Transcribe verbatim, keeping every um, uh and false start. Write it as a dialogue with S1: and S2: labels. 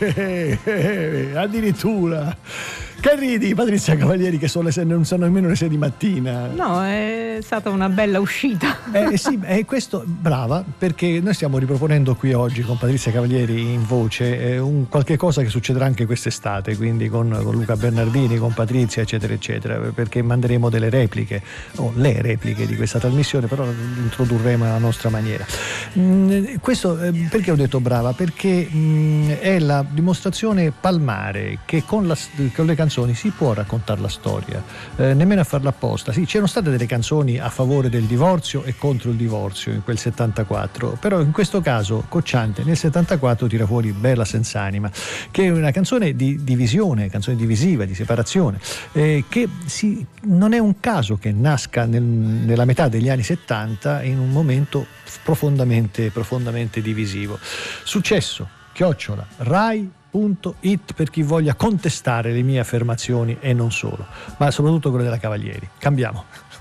S1: eh, eh, addirittura. Che ridi, Patrizia Cavalieri, che sono le sei, non sono nemmeno le sei di mattina?
S2: No, è stata una bella uscita.
S1: Eh sì, è questo, brava, perché noi stiamo riproponendo qui oggi con Patrizia Cavalieri in voce eh, un qualche cosa che succederà anche quest'estate, quindi con, con Luca Bernardini, con Patrizia, eccetera, eccetera, perché manderemo delle repliche, o oh, le repliche di questa trasmissione, però le introdurremo alla nostra maniera. Mm, questo eh, perché ho detto brava? Perché mm, è la dimostrazione palmare che con, la, con le canzoni si può raccontare la storia, eh, nemmeno a farla apposta. Sì, c'erano state delle canzoni a favore del divorzio e contro il divorzio in quel settantaquattro, però in questo caso Cocciante nel settantaquattro tira fuori Bella Senz'anima, che è una canzone di divisione, canzone divisiva, di separazione, eh, che si, non è un caso che nasca nel, nella metà degli anni settanta in un momento profondamente, profondamente divisivo. Successo, chiocciola, Rai punto it per chi voglia contestare le mie affermazioni e non solo, ma soprattutto quelle della Cavalieri. Cambiamo.